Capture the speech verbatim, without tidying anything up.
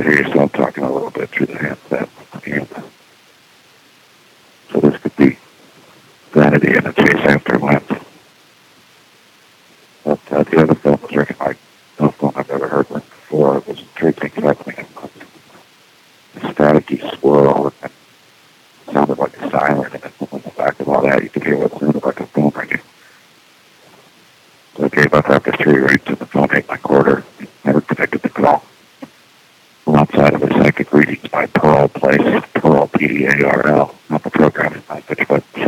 hear yourself talking a little bit through the handset. And so this could be vanity and a chase after wind. But uh, the other film was working like no film I've ever heard one before. It was tracing cycling and a staticky swirl and it sounded like a siren, and on the back of all that you could hear what sounded like a phone ringing. So I gave up after three rings and the phone ate my quarter. Never connected the call. Well, outside of the psychic readings by Pearl Place, Pearl, P E A R L, not the programming language, but